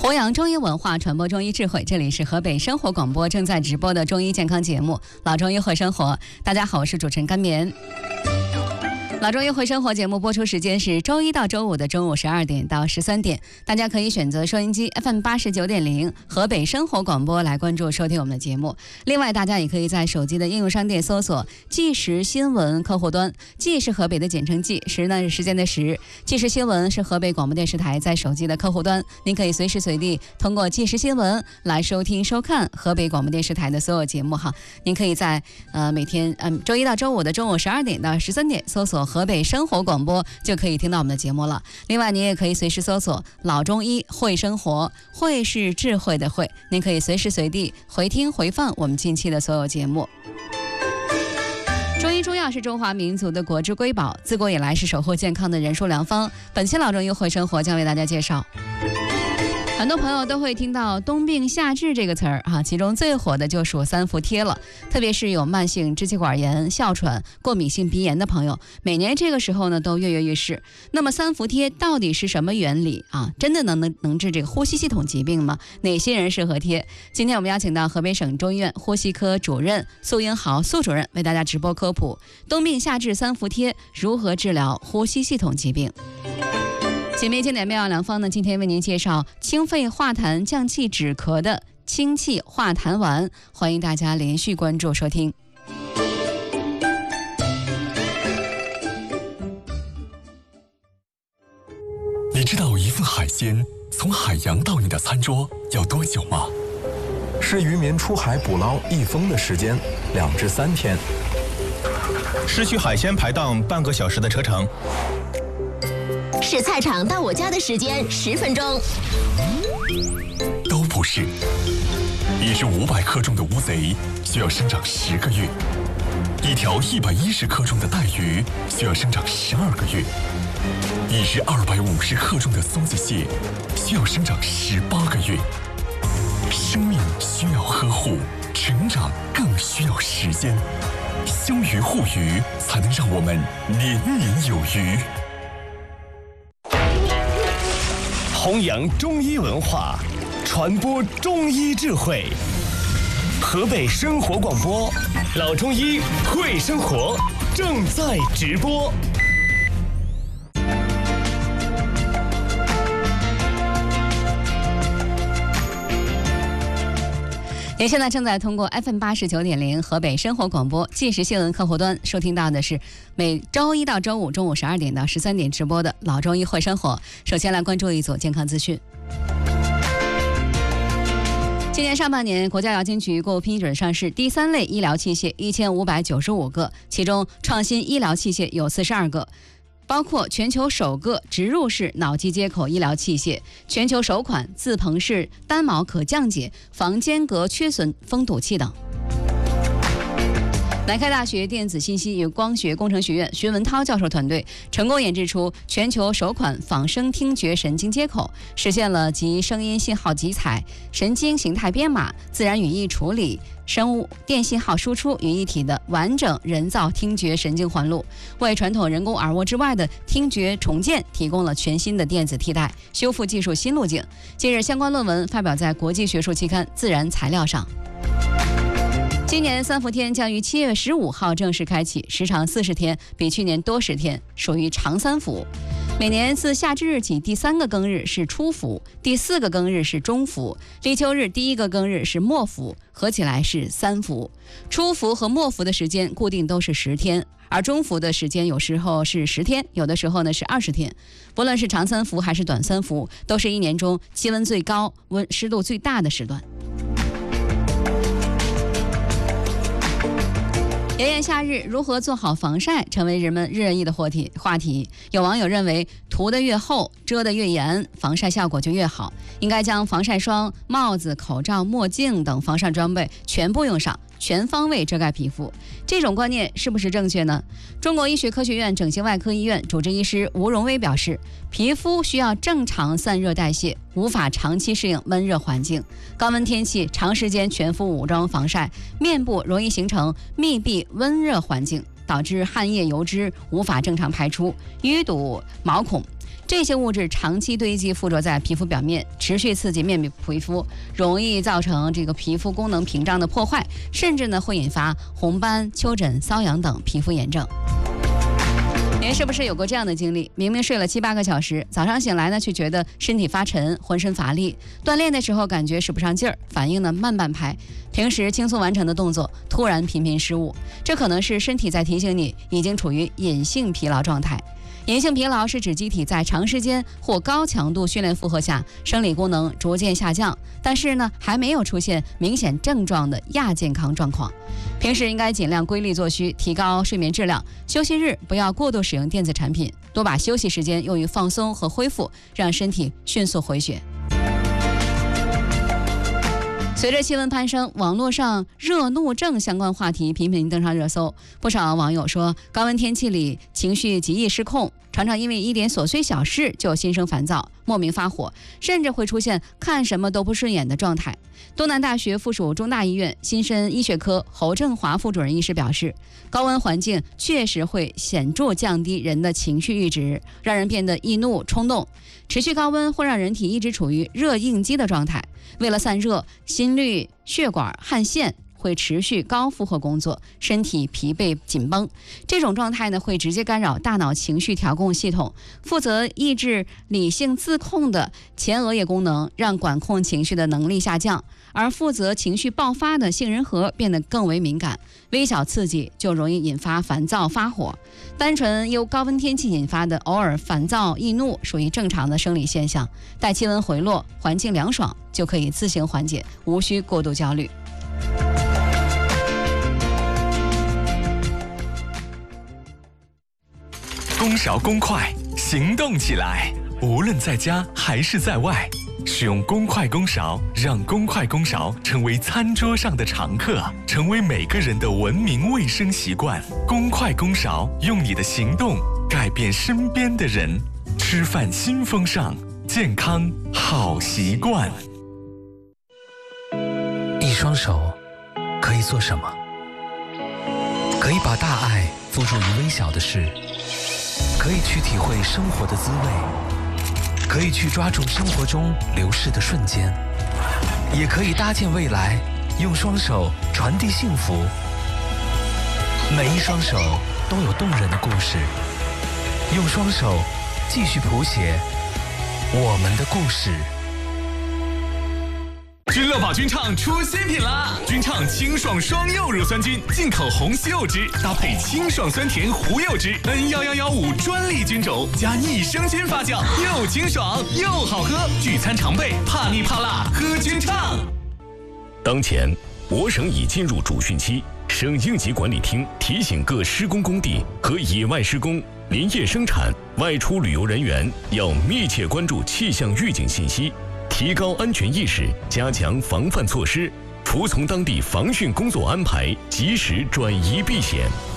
弘扬中医文化，传播中医智慧，这里是河北生活广播正在直播的中医健康节目《老中医会生活》。大家好，我是主持人甘棉。老中医会生活节目播出时间是周一到周五的中午12点到13点，大家可以选择收音机 FM89.0 河北生活广播来关注收听我们的节目。另外，大家也可以在手机的应用商店搜索即时新闻客户端，即是河北的简称即，时呢是时间的时，即时新闻是河北广播电视台在手机的客户端，您可以随时随地通过即时新闻来收听收看河北广播电视台的所有节目哈。您可以在每天周一到周五的中午12点到13点搜索河北生活广播就可以听到我们的节目了。另外，您也可以随时搜索老中医会生活，会是智慧的会，您可以随时随地回听回放我们近期的所有节目。中医中药是中华民族的国之瑰宝，自古以来是守护健康的人术良方。本期老中医会生活将为大家介绍，很多朋友都会听到冬病夏治这个词儿哈，其中最火的就属三伏贴了。特别是有慢性支气管炎、哮喘、过敏性鼻炎的朋友，每年这个时候呢都跃跃欲试。那么三伏贴到底是什么原理啊？真的能治这个呼吸系统疾病吗？哪些人适合贴？今天我们邀请到河北省中医院呼吸科主任苏英豪苏主任为大家直播科普冬病夏治三伏贴如何治疗呼吸系统疾病。姐妹经典妙药良方呢，今天为您介绍清肺化痰、降气止咳的清气化痰丸，欢迎大家连续关注收听。 你知道一份海鲜从海洋到你的餐桌要多久吗？ 是渔民出海捕捞一封的时间2至3天， 是去海鲜排档半个小时的车程， 是菜场到我家的时间10分钟， 都不是。一只500克重的乌贼需要生长10个月，一条110克重的带鱼需要生长12个月，一只250克重的松子蟹需要生长18个月。生命需要呵护，成长更需要时间。修鱼护鱼，才能让我们年年有余。 弘扬中医文化，传播中医智慧。河北生活广播，老中医会生活正在直播。 您现在正在通过 FM89.0 河北生活广播即时新闻客户端收听到的是每周一到周五中午12点到13点直播的老中医会生活。首先来关注一组健康资讯。今年上半年，国家药监局共批准上市第3类医疗器械1595个，其中创新医疗器械有42个，包括全球首个植入式脑机接口医疗器械、全球首款自膨式单锚可降解防间隔缺损封堵器等。南开大学电子信息与光学工程学院徐文涛教授团队成功研制出全球首款仿生听觉神经接口，实现了集声音信号集采、神经形态编码、自然语义处理、生物电信号输出于一体的完整人造听觉神经环路，为传统人工耳蜗之外的听觉重建提供了全新的电子替代修复技术新路径。近日，相关论文发表在国际学术期刊《自然材料》上。今年三伏天将于7月15号正式开启，时长40天，比去年多10天，属于长三伏。每年自夏至日起，第3个庚日是初伏，第4个庚日是中伏，立秋日第1个庚日是末伏，合起来是3伏。初伏和末伏的时间固定都是10天，而中伏的时间有时候是10天，有的时候呢是20天。不论是长三伏还是短三伏，都是一年中气温最高、湿度最大的时段。炎炎夏日，如何做好防晒成为人们热议的话题。有网友认为，涂得越厚，遮得越严，防晒效果就越好。应该将防晒霜、帽子、口罩、墨镜等防晒装备全部用上，全方位遮盖皮肤。这种观念是不是正确呢？中国医学科学院整形外科医院主治医师吴荣威表示，皮肤需要正常散热代谢，无法长期适应闷热环境。高温天气长时间全副武装防晒，面部容易形成密闭温热环境，导致汗液油脂无法正常排出，淤堵毛孔。 这些物质长期堆积附着在皮肤表面，持续刺激面部皮肤，容易造成这个皮肤功能屏障的破坏，甚至呢会引发红斑、丘疹、瘙痒等皮肤炎症。您是不是有过这样的经历？明明睡了7、8个小时，早上醒来呢，却觉得身体发沉，浑身乏力；锻炼的时候感觉使不上劲儿，反应呢慢半拍。平时轻松完成的动作，突然频频失误，这可能是身体在提醒你已经处于隐性疲劳状态。隐性疲劳是指机体在长时间或高强度训练负荷下，生理功能逐渐下降，但是呢还没有出现明显症状的亚健康状况。平时应该尽量规律作息，提高睡眠质量。休息日不要过度使用电子产品，多把休息时间用于放松和恢复，让身体迅速回血。随着气温攀升，网络上热怒症相关话题频频登上热搜。不少网友说，高温天气里情绪极易失控，常常因为一点琐碎小事就心生烦躁，莫名发火，甚至会出现看什么都不顺眼的状态。东南大学附属中大医院心身医学科侯振华副主任医师表示，高温环境确实会显著降低人的情绪阈值，让人变得易怒冲动。持续高温会让人体一直处于热应激的状态，为了散热，心率、血管、汗腺会持续高负荷工作，身体疲惫紧绷。这种状态呢，会直接干扰大脑情绪调控系统，负责抑制理性自控的前额叶功能，让管控情绪的能力下降，而负责情绪爆发的杏仁核变得更为敏感，微小刺激就容易引发烦躁发火。单纯由高温天气引发的偶尔烦躁易怒属于正常的生理现象，待气温回落，环境凉爽就可以自行缓解，无需过度焦虑。 公勺公筷，行动起来！无论在家还是在外，使用公筷公勺，让公筷公勺成为餐桌上的常客，成为每个人的文明卫生习惯。公筷公勺，用你的行动改变身边的人。吃饭新风尚，健康好习惯。 一双手可以做什么？可以把大爱付诸于微小的事，可以去体会生活的滋味，可以去抓住生活中流逝的瞬间，也可以搭建未来，用双手传递幸福。每一双手都有动人的故事，用双手继续谱写我们的故事。 君乐宝君畅出新品啦！君畅清爽双柚乳酸菌，进口红西柚汁，搭配清爽酸甜胡柚汁 ，N11115专利菌种，加益生菌发酵，又清爽又好喝。聚餐常备，怕腻怕辣，喝君畅。 当前，我省已进入主汛期，省应急管理厅提醒各施工工地和野外施工、林业生产、外出旅游人员要密切关注气象预警信息。提高安全意识，加强防范措施，服从当地防汛工作安排，及时转移避险。